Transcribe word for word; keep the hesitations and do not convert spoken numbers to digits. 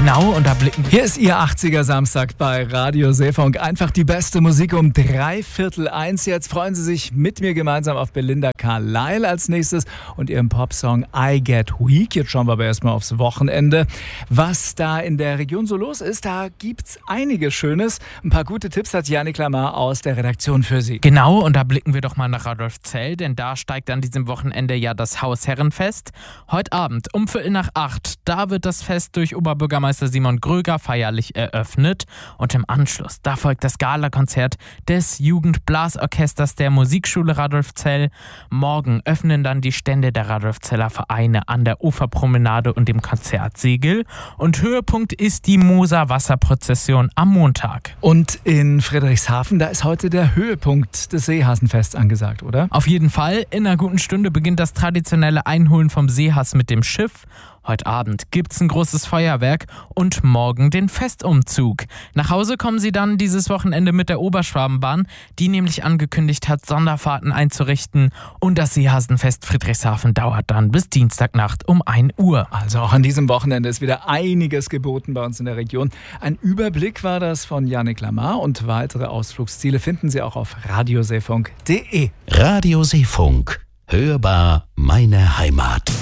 Genau, und da blicken wir. Hier ist Ihr achtziger Samstag bei Radio Seefunk. Einfach die beste Musik um drei Viertel eins. Jetzt freuen Sie sich mit mir gemeinsam auf Belinda Carlisle als nächstes und ihrem Popsong I Get Weak. Jetzt schauen wir aber erstmal aufs Wochenende. Was da in der Region so los ist, da gibt's einiges Schönes. Ein paar gute Tipps hat Janik Lamar aus der Redaktion für Sie. Genau, und da blicken wir doch mal nach Radolfzell, denn da steigt an diesem Wochenende ja das Hausherrenfest. Heute Abend um Viertel nach acht, da wird das Fest durch Oberbürgermeister Simon Gröger feierlich eröffnet. Und im Anschluss, da folgt das Galakonzert des Jugendblasorchesters der Musikschule Radolfzell. Morgen öffnen dann die Stände der Radolfzeller Vereine an der Uferpromenade und dem Konzertsiegel. Und Höhepunkt ist die Moser Wasserprozession am Montag. Und in Friedrichshafen, da ist heute der Höhepunkt des Seehasenfests angesagt, oder? Auf jeden Fall. In einer guten Stunde beginnt das traditionelle Einholen vom Seehass mit dem Schiff. Heute Abend gibt's ein großes Feuerwerk und morgen den Festumzug. Nach Hause kommen sie dann dieses Wochenende mit der Oberschwabenbahn, die nämlich angekündigt hat, Sonderfahrten einzurichten. Und das Seehasenfest Friedrichshafen dauert dann bis Dienstagnacht um ein Uhr. Also auch an diesem Wochenende ist wieder einiges geboten bei uns in der Region. Ein Überblick war das von Janik Lamar und weitere Ausflugsziele finden Sie auch auf radioseefunk punkt de. Radio Seefunk. Hörbar meine Heimat.